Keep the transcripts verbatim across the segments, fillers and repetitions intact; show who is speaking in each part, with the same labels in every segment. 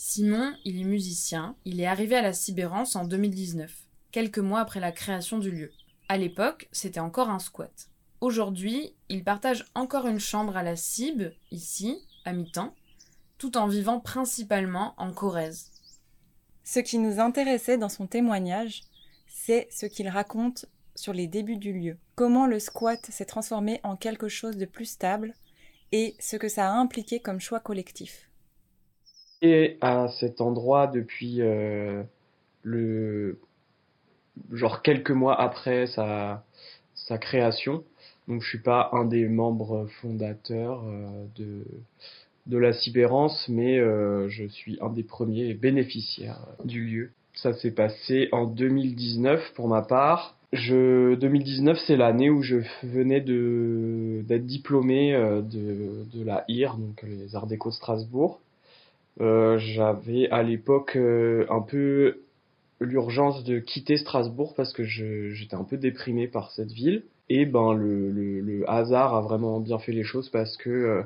Speaker 1: Simon, il est musicien, il est arrivé à la Sibérance en deux mille dix-neuf, quelques mois après la création du lieu. À l'époque, c'était encore un squat. Aujourd'hui, il partage encore une chambre à la Cib, ici, à mi-temps, tout en vivant principalement en Corrèze.
Speaker 2: Ce qui nous intéressait dans son témoignage, c'est ce qu'il raconte sur les débuts du lieu. Comment le squat s'est transformé en quelque chose de plus stable et ce que ça a impliqué comme choix collectif.
Speaker 3: Et à cet endroit depuis euh, le genre quelques mois après sa sa création. Donc je suis pas un des membres fondateurs euh, de de la Sibérance, mais euh, je suis un des premiers bénéficiaires du lieu. Ça s'est passé en deux mille dix-neuf pour ma part. Je deux mille dix-neuf, c'est l'année où je venais de d'être diplômé euh, de de la I R, donc les Arts Déco de Strasbourg. Euh, j'avais à l'époque euh, un peu l'urgence de quitter Strasbourg parce que je, j'étais un peu déprimé par cette ville. Et ben le, le, le hasard a vraiment bien fait les choses parce que euh,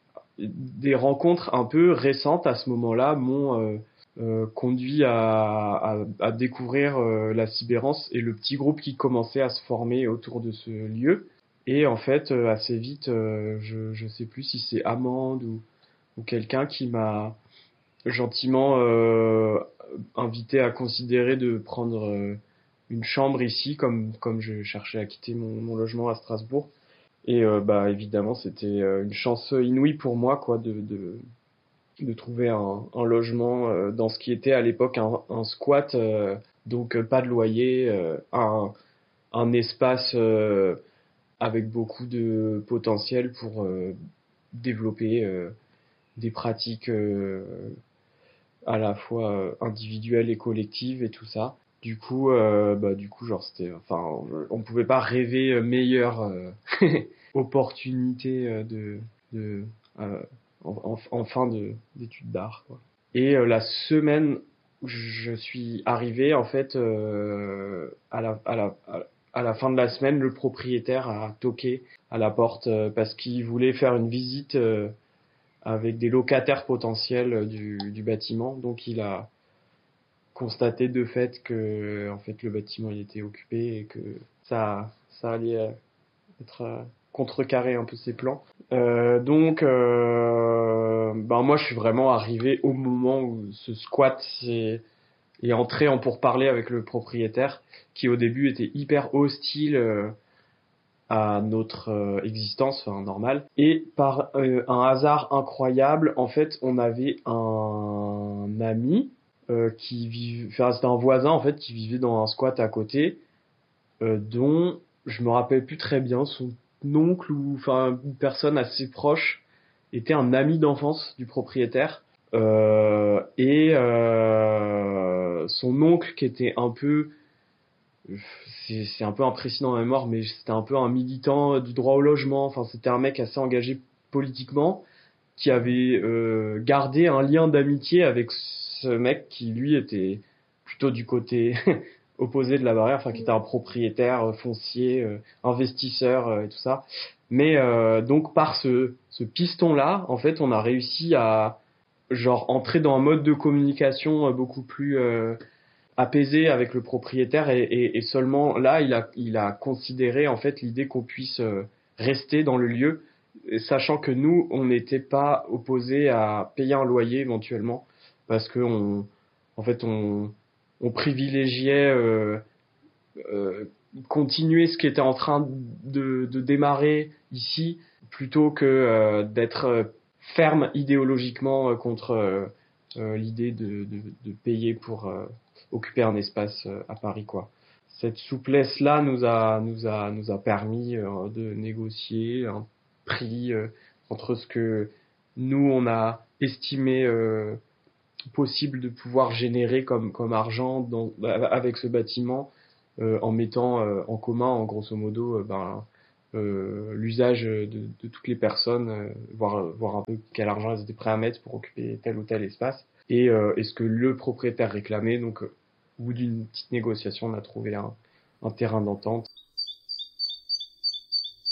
Speaker 3: des rencontres un peu récentes à ce moment-là m'ont euh, euh, conduit à, à, à découvrir euh, la Sibérance et le petit groupe qui commençait à se former autour de ce lieu. Et en fait, euh, assez vite, euh, je je sais plus si c'est Amande ou, ou quelqu'un qui m'a gentiment euh, invité à considérer de prendre euh, une chambre ici, comme comme je cherchais à quitter mon, mon logement à Strasbourg. Et euh, bah évidemment, c'était euh, une chance inouïe pour moi, quoi, de de, de trouver un, un logement euh, dans ce qui était à l'époque un, un squat, euh, donc euh, pas de loyer, euh, un un espace euh, avec beaucoup de potentiel pour euh, développer euh, des pratiques euh, à la fois euh, individuelle et collective et tout ça. Du coup, euh, bah du coup, genre c'était, enfin, on pouvait pas rêver euh, meilleure euh, opportunité euh, de, de euh, en, en, en fin de d'études d'art, quoi. Et euh, la semaine où je suis arrivé, en fait, euh, à la à la à la fin de la semaine, le propriétaire a toqué à la porte euh, parce qu'il voulait faire une visite euh, avec des locataires potentiels du, du bâtiment. Donc il a constaté de fait que en fait le bâtiment il était occupé et que ça ça allait être euh, contrecarrer un peu ses plans. Euh, donc euh, ben moi je suis vraiment arrivé au moment où ce squat est, est entré en pourparlers avec le propriétaire qui au début était hyper hostile euh, à notre euh, existence, enfin normale. Et par euh, un hasard incroyable, en fait, on avait un ami euh, qui vivait, enfin c'était un voisin en fait qui vivait dans un squat à côté, euh, dont je me rappelle plus très bien son oncle ou enfin une personne assez proche était un ami d'enfance du propriétaire. Euh, et euh, son oncle qui était un peu c'est, c'est un peu imprécis dans ma mémoire, mais c'était un peu un militant du droit au logement. Enfin, c'était un mec assez engagé politiquement, qui avait euh, gardé un lien d'amitié avec ce mec qui, lui, était plutôt du côté opposé de la barrière, enfin, qui était un propriétaire foncier, euh, investisseur euh, et tout ça. Mais euh, donc, par ce, ce piston-là, en fait, on a réussi à genre entrer dans un mode de communication beaucoup plus... Euh, apaisé avec le propriétaire et, et, et seulement là il a il a considéré en fait l'idée qu'on puisse euh, rester dans le lieu, sachant que nous on n'était pas opposés à payer un loyer éventuellement parce que on en fait on on privilégiait euh, euh, continuer ce qui était en train de, de démarrer ici plutôt que euh, d'être ferme idéologiquement euh, contre euh, euh, l'idée de, de, de payer pour euh, occuper un espace euh, à Paris, quoi. Cette souplesse là nous a nous a nous a permis euh, de négocier un prix euh, entre ce que nous on a estimé euh, possible de pouvoir générer comme comme argent dans, avec ce bâtiment euh, en mettant euh, en commun en grosso modo euh, ben euh, l'usage de, de toutes les personnes, euh, voir voir un peu quel argent elles étaient prêts à mettre pour occuper tel ou tel espace et euh, est-ce que le propriétaire réclamait. Donc euh, au bout d'une petite négociation on a trouvé un, un terrain d'entente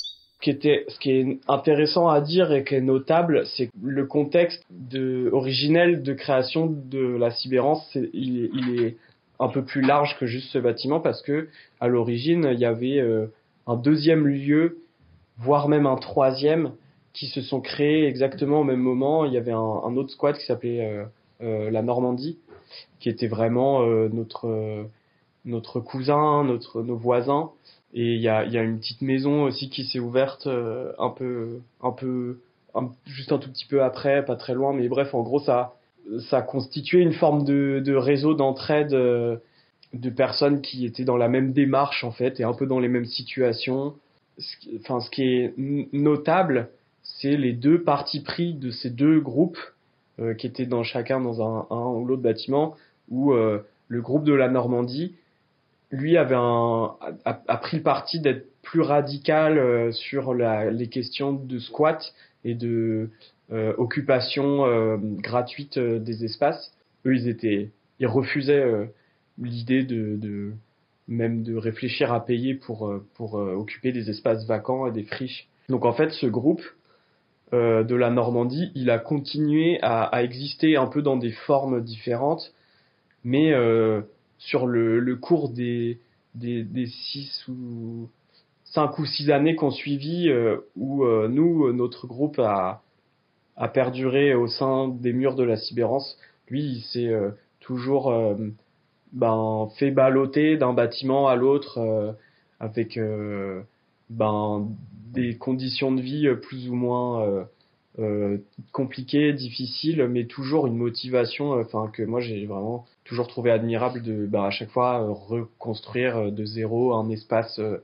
Speaker 3: qui était, ce qui est intéressant à dire et qui est notable, c'est que le contexte de, originel de création de la Sibérance, c'est, il, est, il est un peu plus large que juste ce bâtiment parce que à l'origine, il y avait euh, un deuxième lieu, voire même un troisième, qui se sont créés exactement au même moment. Il y avait un, un autre squat qui s'appelait euh, euh, la Normandie, qui était vraiment euh, notre euh, notre cousin, notre nos voisins. Et il y a il y a une petite maison aussi qui s'est ouverte euh, un peu un peu un, juste un tout petit peu après, pas très loin, mais bref, en gros ça ça constituait une forme de de réseau d'entraide euh, de personnes qui étaient dans la même démarche en fait et un peu dans les mêmes situations. Ce qui, enfin ce qui est notable, c'est les deux partis pris de ces deux groupes euh, qui étaient dans chacun dans un, un ou l'autre bâtiment, où euh, le groupe de la Normandie lui avait un, a, a pris le parti d'être plus radical euh, sur la, les questions de squat et de euh, occupation euh, gratuite euh, des espaces. Eux, ils étaient, ils refusaient euh, l'idée de, de même de réfléchir à payer pour pour euh, occuper des espaces vacants et des friches. Donc en fait, ce groupe euh, de la Normandie, il a continué à, à exister un peu dans des formes différentes, mais euh, sur le, le cours des, des, des six ou cinq ou six années qu'on suivi, euh, où euh, nous, notre groupe a, a perduré au sein des murs de la Sibérance. Lui, il s'est euh, toujours euh, ben, fait balloter d'un bâtiment à l'autre euh, avec euh, ben, des conditions de vie plus ou moins euh, euh, compliquées, difficiles, mais toujours une motivation, enfin que moi j'ai vraiment toujours trouvé admirable de, ben, à chaque fois euh, reconstruire de zéro un espace euh,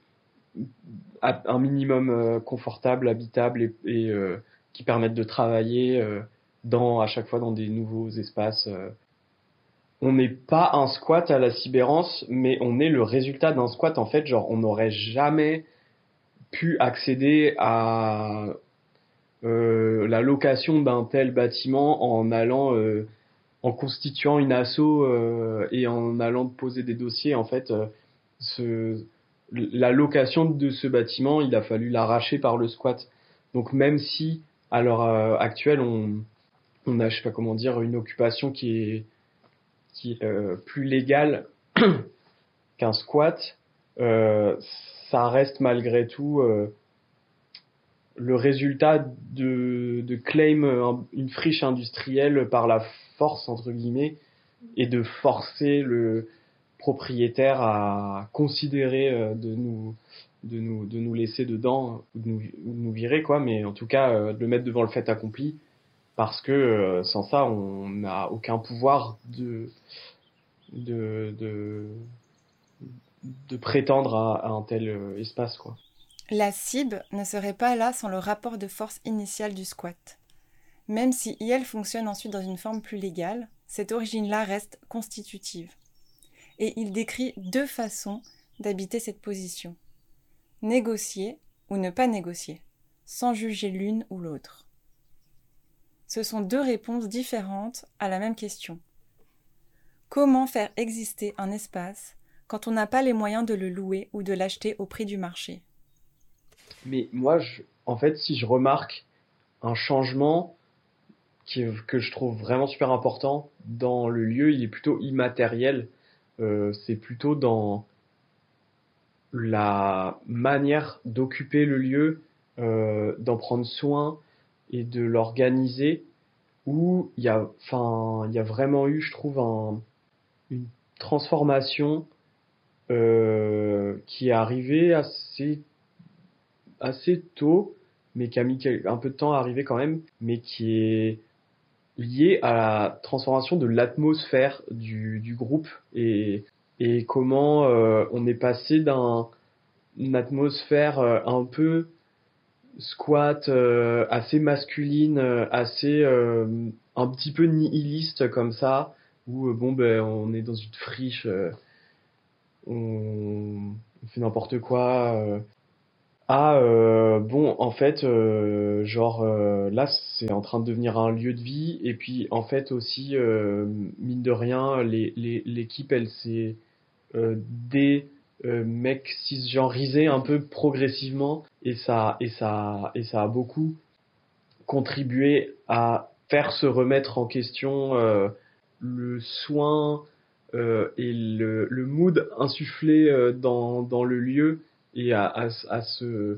Speaker 3: un minimum euh, confortable, habitable et, et euh, qui permette de travailler euh, dans à chaque fois dans des nouveaux espaces. Euh. On n'est pas un squat à la Sibérance, mais on est le résultat d'un squat en fait. Genre on n'aurait jamais pu accéder à euh, la location d'un tel bâtiment en allant euh, en constituant une asso euh, et en allant poser des dossiers. En fait, euh, ce, la location de ce bâtiment, il a fallu l'arracher par le squat. Donc même si à l'heure euh, actuelle on on a, je sais pas comment dire, une occupation qui est qui est euh, plus légale qu'un squat, euh, ça reste malgré tout euh, le résultat de, de claim un, une friche industrielle par la force entre guillemets et de forcer le propriétaire à considérer euh, de nous de nous de nous laisser dedans ou de nous, ou de nous virer quoi, mais en tout cas euh, de le mettre devant le fait accompli parce que euh, sans ça on n'a aucun pouvoir de de de de prétendre à, à un tel euh, espace quoi.
Speaker 2: La Cib ne serait pas là sans le rapport de force initial du squat. Même si I L fonctionne ensuite dans une forme plus légale, cette origine-là reste constitutive. Et il décrit deux façons d'habiter cette position. Négocier ou ne pas négocier, sans juger l'une ou l'autre. Ce sont deux réponses différentes à la même question. Comment faire exister un espace quand on n'a pas les moyens de le louer ou de l'acheter au prix du marché ?
Speaker 3: Mais moi, je, en fait, si je remarque un changement qui, que je trouve vraiment super important dans le lieu, il est plutôt immatériel. Euh, c'est plutôt dans la manière d'occuper le lieu, euh, d'en prendre soin et de l'organiser, où il y a, enfin, il y a vraiment eu, je trouve, un, une transformation euh, qui est arrivée assez assez tôt, mais qui a mis un peu de temps à arriver quand même, mais qui est lié à la transformation de l'atmosphère du, du groupe et, et comment euh, on est passé d'un une atmosphère euh, un peu squat, euh, assez masculine, euh, assez euh, un petit peu nihiliste comme ça, où euh, bon ben on est dans une friche, euh, on, on fait n'importe quoi. Euh, Ah euh, bon en fait euh, genre euh, là c'est en train de devenir un lieu de vie et puis en fait aussi euh, mine de rien les, les, l'équipe elle s'est euh, dé euh, mec cisgenrisé un peu progressivement, et ça et ça et ça a beaucoup contribué à faire se remettre en question euh, le soin euh, et le, le mood insufflé euh, dans dans le lieu, et à à, à se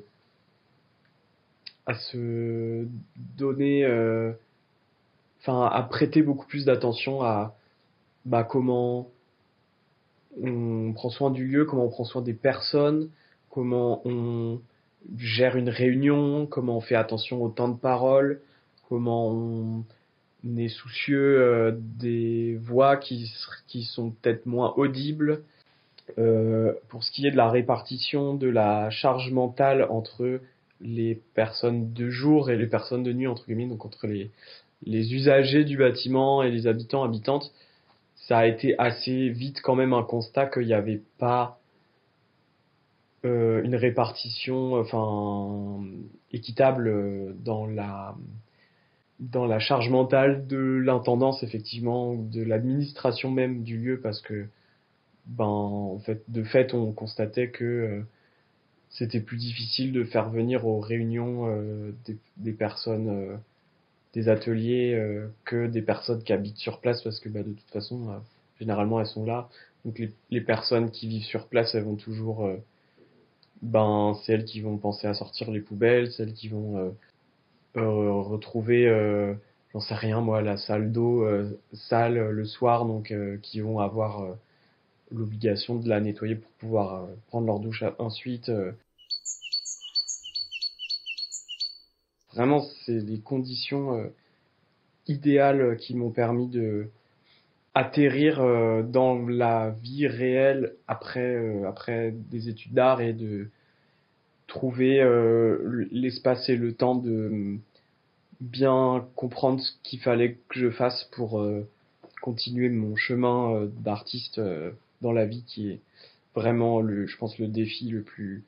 Speaker 3: à se donner euh, enfin à prêter beaucoup plus d'attention à bah comment on prend soin du lieu, comment on prend soin des personnes, comment on gère une réunion, comment on fait attention au temps de parole, comment on est soucieux euh, des voix qui, qui sont peut-être moins audibles. Euh, pour ce qui est de la répartition de la charge mentale entre les personnes de jour et les personnes de nuit, entre guillemets, donc entre les, les usagers du bâtiment et les habitants, habitantes, ça a été assez vite quand même un constat qu'il n'y avait pas euh, une répartition enfin équitable euh, dans la dans la charge mentale de l'intendance, effectivement, de l'administration même du lieu, parce que ben en fait de fait on constatait que euh, c'était plus difficile de faire venir aux réunions euh, des, des personnes euh, des ateliers euh, que des personnes qui habitent sur place, parce que bah, de toute façon euh, généralement elles sont là, donc les, les personnes qui vivent sur place, elles vont toujours euh, ben c'est elles qui vont penser à sortir les poubelles, celles qui vont euh, euh, retrouver euh, j'en sais rien moi, la salle d'eau euh, sale euh, le soir, donc euh, qui vont avoir euh, l'obligation de la nettoyer pour pouvoir euh, prendre leur douche à- ensuite. euh. Vraiment, c'est les conditions euh, idéales qui m'ont permis de atterrir euh, dans la vie réelle après euh, après des études d'art, et de trouver euh, l'espace et le temps de bien comprendre ce qu'il fallait que je fasse pour euh, continuer mon chemin euh, d'artiste euh, dans la vie, qui est vraiment le je pense le défi le plus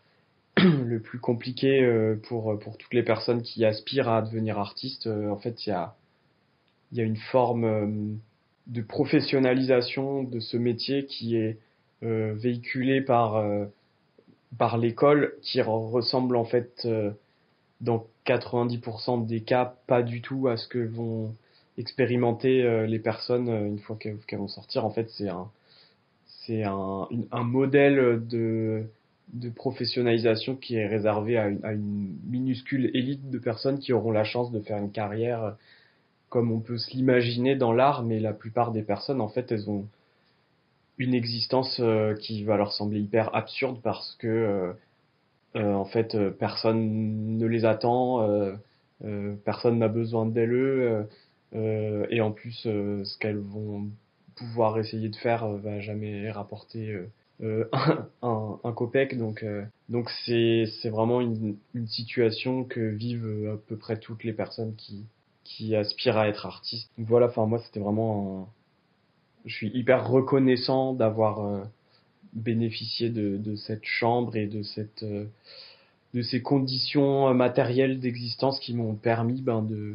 Speaker 3: le plus compliqué euh, pour pour toutes les personnes qui aspirent à devenir artistes. Euh, en fait, il y a il y a une forme euh, de professionnalisation de ce métier qui est euh, véhiculée par euh, par l'école, qui re- ressemble en fait euh, dans quatre-vingt-dix pour cent des cas pas du tout à ce que vont expérimenter euh, les personnes euh, une fois qu'elles, qu'elles vont sortir. En fait, c'est un c'est un, une- un modèle de de professionnalisation qui est réservé à une, à une minuscule élite de personnes qui auront la chance de faire une carrière comme on peut se l'imaginer dans l'art, mais la plupart des personnes, en fait, elles ont une existence euh, qui va leur sembler hyper absurde, parce que, euh, euh, en fait, euh, personne ne les attend, euh, euh, personne n'a besoin d'elles, euh, euh, et en plus, euh, ce qu'elles vont pouvoir essayer de faire euh, va jamais rapporter euh, euh, un, un, un copec, donc euh, donc c'est c'est vraiment une, une situation que vivent à peu près toutes les personnes qui qui aspirent à être artistes. Donc voilà, enfin moi c'était vraiment un... je suis hyper reconnaissant d'avoir euh, bénéficié de de cette chambre et de cette euh, de ces conditions euh, matérielles d'existence qui m'ont permis ben de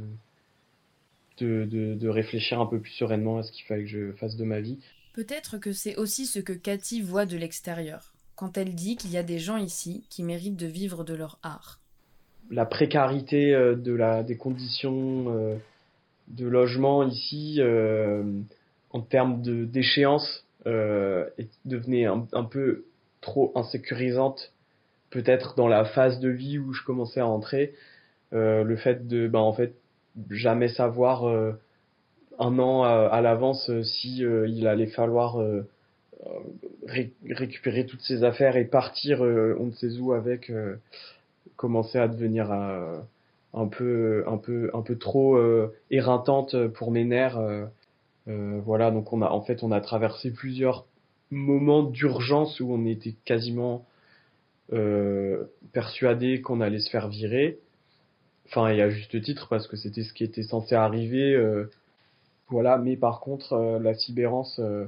Speaker 3: de, de, de réfléchir un peu plus sereinement à ce qu'il fallait que je fasse de ma vie.
Speaker 1: Peut-être que c'est aussi ce que Cathy voit de l'extérieur, quand elle dit qu'il y a des gens ici qui méritent de vivre de leur art.
Speaker 3: La précarité euh, de la des conditions euh, de logement ici, euh, en termes de d'échéance, euh, est- devenait un, un peu trop insécurisante, peut-être dans la phase de vie où je commençais à entrer. Euh, le fait de ben en fait jamais savoir euh, un an à, à l'avance euh, si euh, il allait falloir euh, ré- récupérer toutes ses affaires et partir euh, on ne sait où avec, euh, commençait à devenir euh, un peu un peu un peu trop euh, éreintante pour mes nerfs. euh, Euh, voilà, donc on a en fait on a traversé plusieurs moments d'urgence où on était quasiment euh, persuadé qu'on allait se faire virer. Enfin, et à juste titre, parce que c'était ce qui était censé arriver. Euh, voilà, mais par contre, euh, la Sibérance, euh,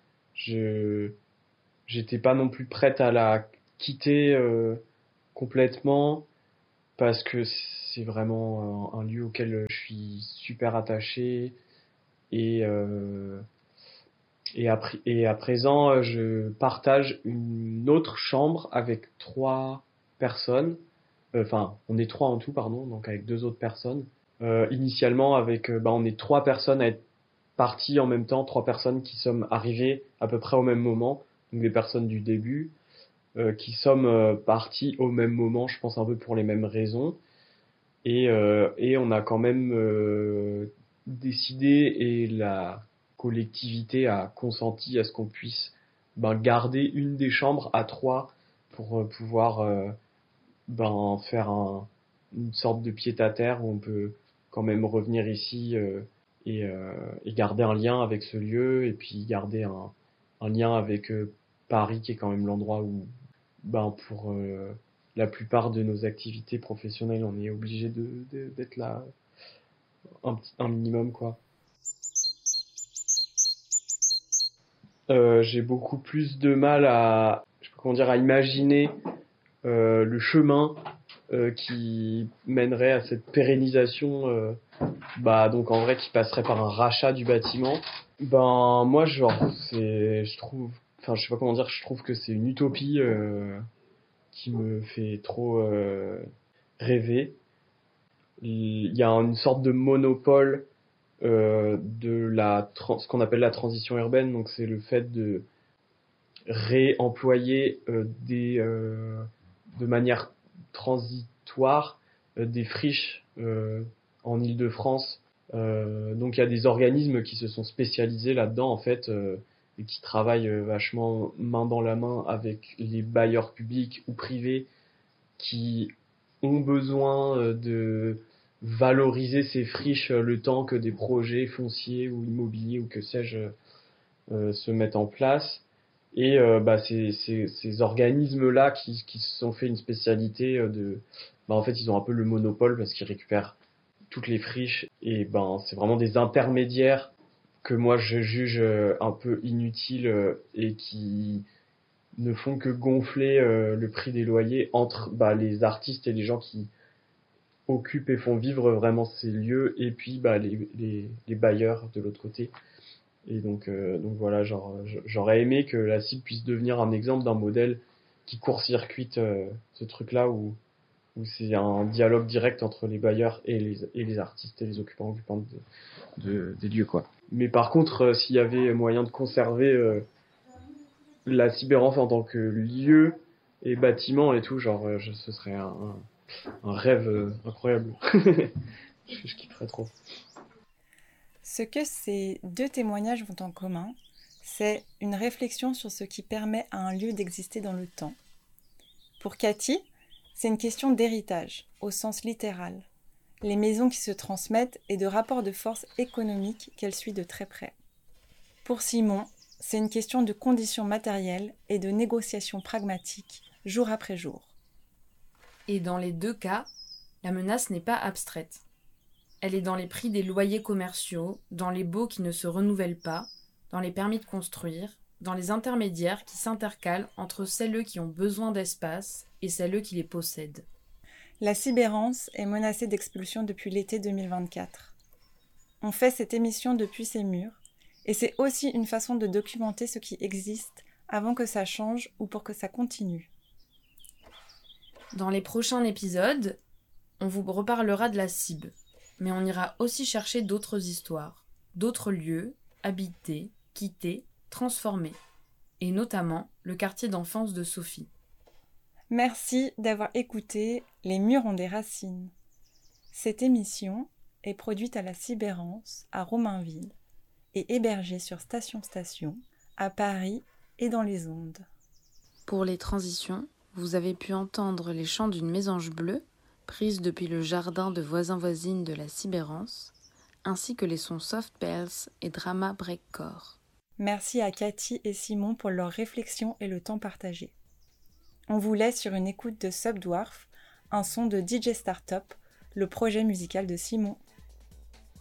Speaker 3: je j'étais pas non plus prête à la quitter euh, complètement, parce que c'est vraiment un, un lieu auquel je suis super attaché, et euh, et, à, et à présent, je partage une autre chambre avec trois personnes. Enfin, on est trois en tout, pardon, donc avec deux autres personnes. Euh, initialement, avec, euh, bah, on est trois personnes à être parties en même temps, trois personnes qui sommes arrivées à peu près au même moment, donc les personnes du début, euh, qui sommes euh, parties au même moment, je pense un peu pour les mêmes raisons. Et, euh, et on a quand même euh, décidé, et la collectivité a consenti à ce qu'on puisse ben, garder une des chambres à trois pour euh, pouvoir euh, ben, faire un, une sorte de pied-à-terre où on peut quand même revenir ici euh, et, euh, et garder un lien avec ce lieu, et puis garder un, un lien avec euh, Paris, qui est quand même l'endroit où, ben, pour euh, la plupart de nos activités professionnelles, on est obligé de, de, d'être là un, petit, un minimum, quoi. Euh, j'ai beaucoup plus de mal à, je sais pas comment dire, à imaginer euh, le chemin euh, qui mènerait à cette pérennisation, euh, bah donc en vrai qui passerait par un rachat du bâtiment. Ben moi genre c'est, je trouve, enfin je sais pas comment dire, je trouve que c'est une utopie euh, qui me fait trop euh, rêver. Il y a une sorte de monopole euh, de la trans- ce qu'on appelle la transition urbaine, donc c'est le fait de réemployer euh, des euh, de manière transitoire euh, des friches euh, en Île-de-France. Euh, donc il y a des organismes qui se sont spécialisés là-dedans en fait euh, et qui travaillent euh, vachement main dans la main avec les bailleurs publics ou privés qui ont besoin euh, de valoriser ces friches euh, le temps que des projets fonciers ou immobiliers ou que sais-je euh, se mettent en place. Et euh, bah, ces, ces, ces organismes-là qui, qui se sont fait une spécialité de... Bah, en fait, ils ont un peu le monopole parce qu'ils récupèrent toutes les friches. Et ben, c'est vraiment des intermédiaires que moi, je juge euh, un peu inutiles euh, et qui ne font que gonfler euh, le prix des loyers entre bah, les artistes et les gens qui occupent et font vivre vraiment ces lieux, et puis bah, les, les, les bailleurs de l'autre côté. Et donc, euh, donc voilà, genre, j'aurais aimé que la cible puisse devenir un exemple d'un modèle qui court-circuite euh, ce truc-là, où, où c'est un dialogue direct entre les bailleurs et les, et les artistes et les occupants occupants de, de, des lieux, quoi. Mais par contre, euh, s'il y avait moyen de conserver euh, la Sibérance en tant que lieu et bâtiment et tout, genre, euh, je, ce serait un, un, un rêve euh, incroyable. je, je kifferais trop.
Speaker 2: Ce que ces deux témoignages ont en commun, c'est une réflexion sur ce qui permet à un lieu d'exister dans le temps. Pour Cathy, c'est une question d'héritage, au sens littéral, les maisons qui se transmettent et de rapports de force économiques qu'elle suit de très près. Pour Simon, c'est une question de conditions matérielles et de négociations pragmatiques, jour après jour.
Speaker 1: Et dans les deux cas, la menace n'est pas abstraite. Elle est dans les prix des loyers commerciaux, dans les baux qui ne se renouvellent pas, dans les permis de construire, dans les intermédiaires qui s'intercalent entre celles qui ont besoin d'espace et celles qui les possèdent.
Speaker 2: La Sibérance est menacée d'expulsion depuis l'été deux mille vingt-quatre. On fait cette émission depuis ces murs, et c'est aussi une façon de documenter ce qui existe avant que ça change ou pour que ça continue.
Speaker 1: Dans les prochains épisodes, on vous reparlera de la Cib. Mais on ira aussi chercher d'autres histoires, d'autres lieux, habités, quittés, transformés, et notamment le quartier d'enfance de Sophie.
Speaker 2: Merci d'avoir écouté Les murs ont des racines. Cette émission est produite à la Sibérance, à Romainville, et hébergée sur Station Station, à Paris et dans les ondes.
Speaker 1: Pour les transitions, vous avez pu entendre les chants d'une mésange bleue, prise depuis le jardin de voisins-voisines de la Sibérance, ainsi que les sons soft bells et drama breakcore.
Speaker 2: Merci à Cathy et Simon pour leurs réflexions et le temps partagé. On vous laisse sur une écoute de Subdwarf, un son de D J Startup, le projet musical de Simon.